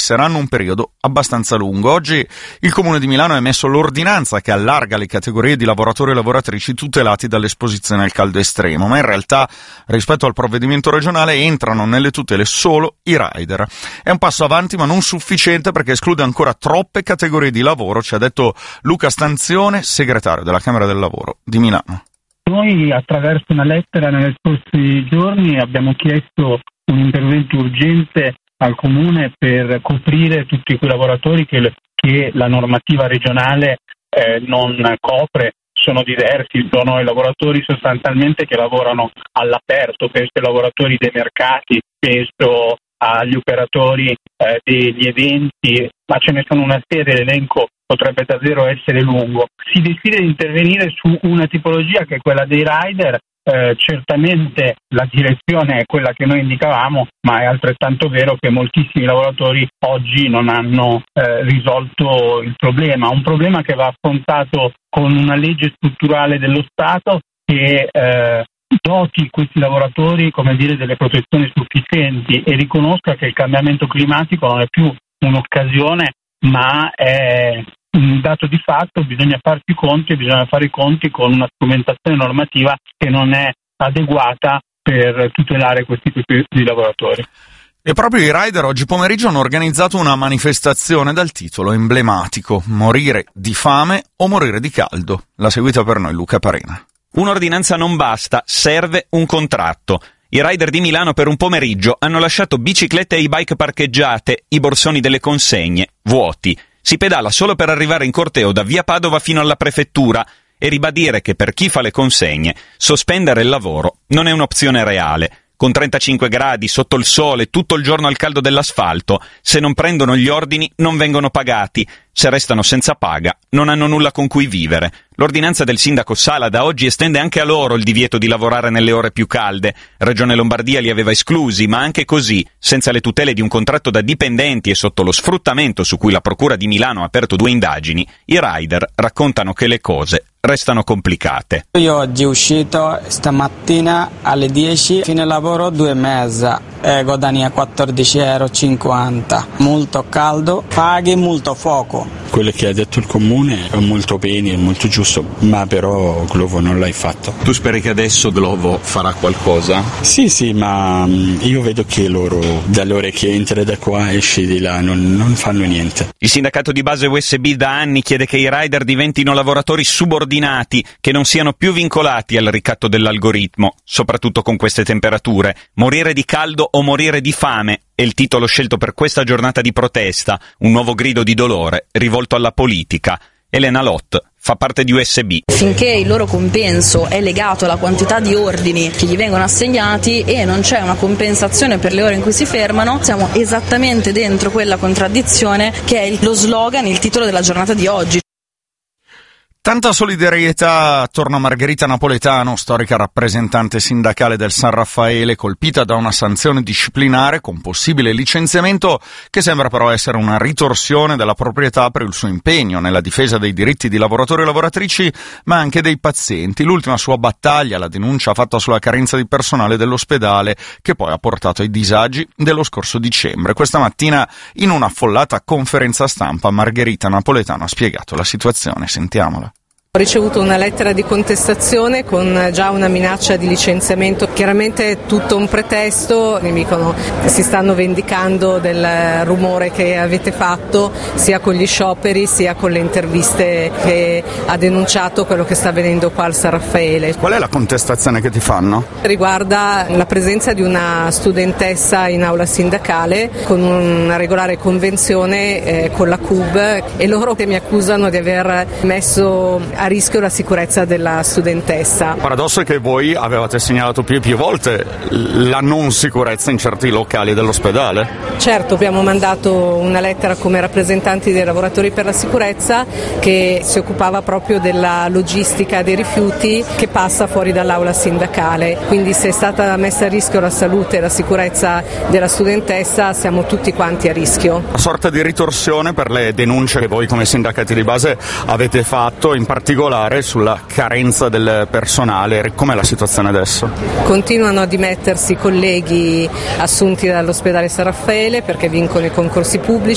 passeranno un periodo abbastanza lungo. Oggi il Comune di Milano ha emesso l'ordinanza che allarga le categorie di lavoratori e lavoratrici tutelati dall'esposizione al caldo estremo, ma in realtà rispetto al provvedimento regionale entrano nelle tutele solo i rider. È un passo avanti ma non sufficiente perché esclude ancora troppe categorie di lavoro, ci ha detto Luca Stanzione, segretario della Camera del Lavoro di Milano. Noi attraverso una lettera negli scorsi giorni abbiamo chiesto un intervento urgente al Comune per coprire tutti quei lavoratori che la normativa regionale non copre. Sono diversi, sono i lavoratori sostanzialmente che lavorano all'aperto, penso ai lavoratori dei mercati, penso agli operatori degli eventi, ma ce ne sono una serie, l'elenco potrebbe davvero essere lungo. Si decide di intervenire su una tipologia che è quella dei rider. Certamente la direzione è quella che noi indicavamo, ma è altrettanto vero che moltissimi lavoratori oggi non hanno risolto il problema, un problema che va affrontato con una legge strutturale dello Stato che doti questi lavoratori, come dire, delle protezioni sufficienti e riconosca che il cambiamento climatico non è più un'occasione, ma è un dato di fatto. Bisogna farci conti e bisogna fare i conti con una strumentazione normativa che non è adeguata per tutelare questi tipi di lavoratori. E proprio i rider oggi pomeriggio hanno organizzato una manifestazione dal titolo emblematico: morire di fame o morire di caldo. L'ha seguita per noi Luca Parena. Un'ordinanza non basta, serve un contratto. I rider di Milano per un pomeriggio hanno lasciato biciclette e e-bike parcheggiate, i borsoni delle consegne vuoti. Si pedala solo per arrivare in corteo da via Padova fino alla prefettura e ribadire che per chi fa le consegne sospendere il lavoro non è un'opzione reale. Con 35 gradi, sotto il sole, tutto il giorno al caldo dell'asfalto, se non prendono gli ordini non vengono pagati. Se restano senza paga, non hanno nulla con cui vivere. L'ordinanza del sindaco Sala da oggi estende anche a loro il divieto di lavorare nelle ore più calde. Regione Lombardia li aveva esclusi, ma anche così, senza le tutele di un contratto da dipendenti e sotto lo sfruttamento su cui la Procura di Milano ha aperto 2 indagini, i rider raccontano che le cose restano complicate. Io oggi uscito stamattina alle 10, fine lavoro 2,5 e guadagno 14,50 €. Molto caldo, paghi molto fuoco. Quello che ha detto il comune è molto bene, è molto giusto, ma però Glovo non l'hai fatto. Tu speri che adesso Glovo farà qualcosa? Sì, ma io vedo che loro, dall'ora che entra da qua esce di là, non fanno niente. Il sindacato di base USB da anni chiede che i rider diventino lavoratori subordinati, che non siano più vincolati al ricatto dell'algoritmo, soprattutto con queste temperature. Morire di caldo o morire di fame è il titolo scelto per questa giornata di protesta, un nuovo grido di dolore rivolto alla politica. Elena Lott fa parte di USB. Finché il loro compenso è legato alla quantità di ordini che gli vengono assegnati e non c'è una compensazione per le ore in cui si fermano, siamo esattamente dentro quella contraddizione che è lo slogan, il titolo della giornata di oggi. Tanta solidarietà attorno a Margherita Napoletano, storica rappresentante sindacale del San Raffaele, colpita da una sanzione disciplinare con possibile licenziamento, che sembra però essere una ritorsione della proprietà per il suo impegno nella difesa dei diritti di lavoratori e lavoratrici, ma anche dei pazienti. L'ultima sua battaglia, la denuncia fatta sulla carenza di personale dell'ospedale, che poi ha portato ai disagi dello scorso dicembre. Questa mattina, in un'affollata conferenza stampa, Margherita Napoletano ha spiegato la situazione. Sentiamola. Ho ricevuto una lettera di contestazione con già una minaccia di licenziamento, chiaramente è tutto un pretesto, mi dicono che si stanno vendicando del rumore che avete fatto sia con gli scioperi sia con le interviste che ha denunciato quello che sta avvenendo qua al San Raffaele. Qual è la contestazione che ti fanno? Riguarda la presenza di una studentessa in aula sindacale con una regolare convenzione con la CUB e loro che mi accusano di aver messo a rischio la sicurezza della studentessa. Il paradosso è che voi avevate segnalato più e più volte la non sicurezza in certi locali dell'ospedale. Certo, abbiamo mandato una lettera come rappresentanti dei lavoratori per la sicurezza che si occupava proprio della logistica dei rifiuti che passa fuori dall'aula sindacale, quindi se è stata messa a rischio la salute e la sicurezza della studentessa siamo tutti quanti a rischio. Una sorta di ritorsione per le denunce che voi come sindacati di base avete fatto, in particolare sulla carenza del personale. Com'è la situazione adesso? Continuano a dimettersi colleghi assunti dall'ospedale San Raffaele perché vincono i concorsi pubblici.